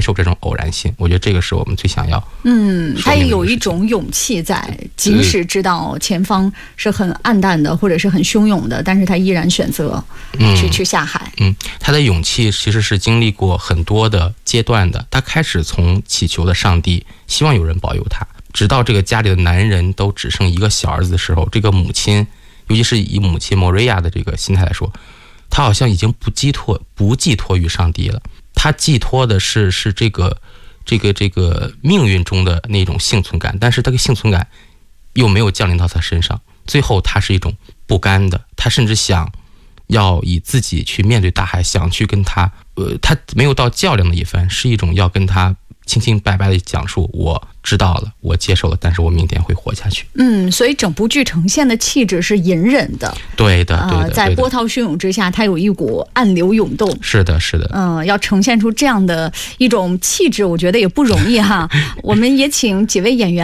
受这种偶然性。我觉得这个是我们最想要。 他也有一种勇气在，即使知道前方是很暗淡的或者是很汹涌的，但是他依然选择去下海。 他的勇气其实是经历过很多的阶段的。他开始从祈求的上帝，希望有人保佑他，直到这个家里的男人都只剩一个小儿子的时候，这个母亲，尤其是以母亲莫瑞亚的这个心态来说，他好像已经不寄托于上帝了，他寄托的是这个命运中的那种幸存感，但是这个幸存感又没有降临到他身上，最后他是一种不甘的，他甚至想要以自己去面对大海，想去跟他他没有到较量的一番，是一种要跟他清清白白的讲述，我知道了，我接受了，但是我明天会活下去。 所以整部剧呈现的气质是隐忍的。 对的， 在波涛汹涌之下，它有一股暗流涌动。 是的。 要呈现出这样的一种气质，我觉得也不容易哈。我们也请几位演员